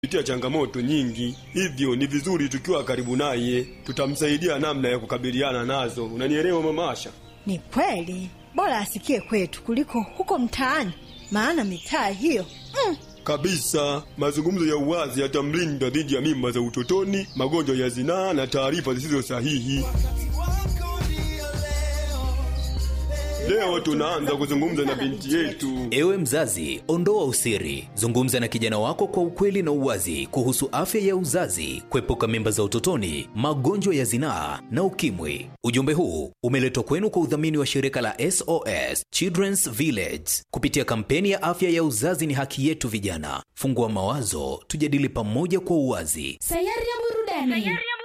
Pitia changamoto nyingi, hivyo ni vizuri tukiwa karibu naye, tutamsaidia namna ya kukabiliana nazo. Unanielewa Mama Asha? Ni kweli, bora asikie kwetu kuliko huko mtaani, maana mitaa hiyo Kabisa, mazungumzo ya uwazi yatamlinda dhidi ya mimba za utotoni, magonjwa ya zinaa na taarifa zisizo sahihi. Leo tunaanza kuzungumza na binti yetu. Ewe mzazi, ondoa usiri. Zungumza na kijana wako kwa ukweli na uwazi kuhusu afya ya uzazi, kuepuka mimba za utotoni, magonjwa ya zinaa na ukimwi. Ujumbe huu umeletwa kwenu kwa udhamini wa shirika la SOS Children's Village kupitia kampeni ya afya ya uzazi ni haki yetu vijana. Fungua mawazo, tujadili pamoja kwa uwazi. Sayari ya burudani.